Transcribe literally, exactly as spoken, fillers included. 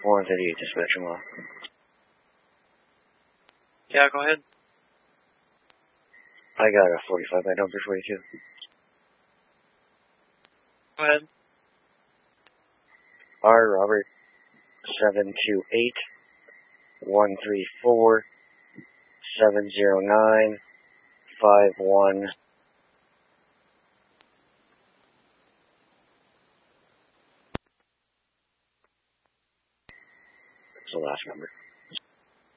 one thirty-eight dispatch, I'm off. Yeah, go ahead. I got a forty-five by number for you, too. Go ahead. R. Robert, seven two eight, one three four, seven zero nine, five one. That's the last number.